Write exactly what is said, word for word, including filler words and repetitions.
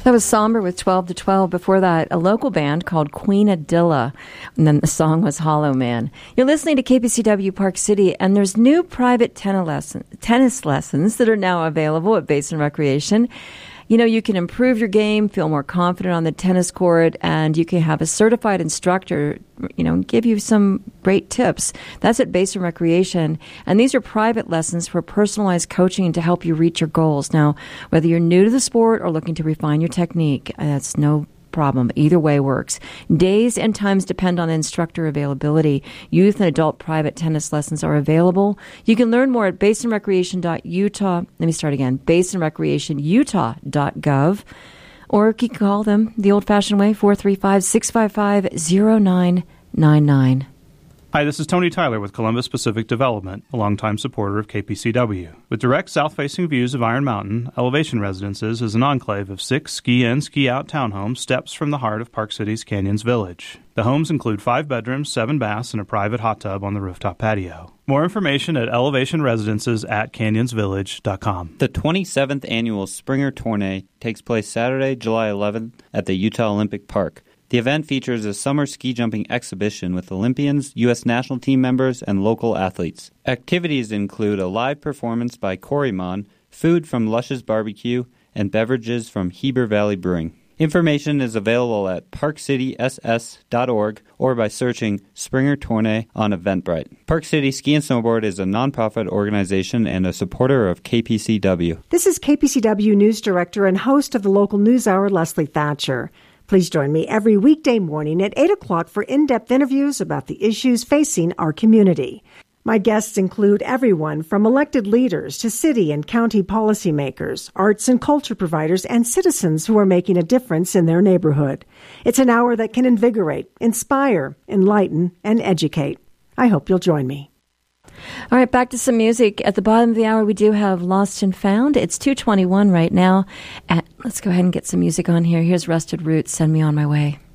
That was Somber with twelve to twelve. Before that, a local band called Queen Adilla. And then the song was Hollow Man. You're listening to K P C W Park City, and there's new private tennis, lesson, tennis lessons that are now available at Basin Recreation. You know, you can improve your game, feel more confident on the tennis court, and you can have a certified instructor, you know, give you some great tips. That's at Basin Recreation. And these are private lessons for personalized coaching to help you reach your goals. Now, whether you're new to the sport or looking to refine your technique, that's no problem. Either way works. Days and times depend on instructor availability. Youth and adult private tennis lessons are available. You can learn more at basin recreation dot utah. Let me start again. basin recreation utah dot gov. Or you can call them the old-fashioned way, four three five, six five five, zero nine nine nine. Hi, this is Tony Tyler with Columbus Pacific Development, a longtime supporter of K P C W. With direct south-facing views of Iron Mountain, Elevation Residences is an enclave of six ski-in, ski-out townhomes steps from the heart of Park City's Canyons Village. The homes include five bedrooms, seven baths, and a private hot tub on the rooftop patio. More information at elevation residences at canyons village dot com. The twenty-seventh Annual Springer Tourney takes place Saturday, July eleventh at the Utah Olympic Park. The event features a summer ski jumping exhibition with Olympians, U S national team members, and local athletes. Activities include a live performance by Corymon, food from Lush's Barbecue, and beverages from Heber Valley Brewing. Information is available at park city s s dot org or by searching Springer Tourney on Eventbrite. Park City Ski and Snowboard is a nonprofit organization and a supporter of K P C W. This is K P C W News Director and host of the local news hour, Leslie Thatcher. Please join me every weekday morning at eight o'clock for in-depth interviews about the issues facing our community. My guests include everyone from elected leaders to city and county policymakers, arts and culture providers, and citizens who are making a difference in their neighborhood. It's an hour that can invigorate, inspire, enlighten, and educate. I hope you'll join me. All right, back to some music. At the bottom of the hour, we do have Lost and Found. It's two twenty-one right now. And let's go ahead and get some music on here. Here's Rusted Roots, Send Me On My Way.